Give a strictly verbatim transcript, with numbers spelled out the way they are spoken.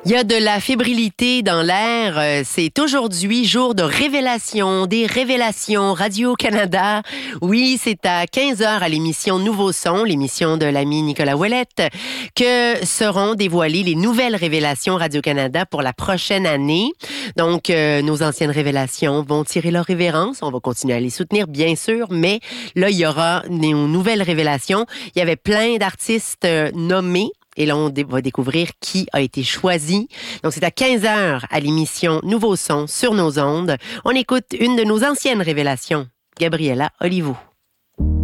Il y a de la fébrilité dans l'air. Euh, C'est aujourd'hui jour de révélation, des révélations Radio-Canada. Oui, c'est à quinze heures à l'émission Nouveau Son, l'émission de l'ami Nicolas Ouellette, que seront dévoilées les nouvelles révélations Radio-Canada pour la prochaine année. Donc, euh, nos anciennes révélations vont tirer leur révérence. On va continuer à les soutenir, bien sûr, mais là, il y aura nos nouvelles révélations. Il y avait plein d'artistes euh, nommés. Et là, on dé- va découvrir qui a été choisi. Donc, c'est à quinze heures à l'émission Nouveau Son sur nos ondes. On écoute une de nos anciennes révélations, Gabriella Olivo.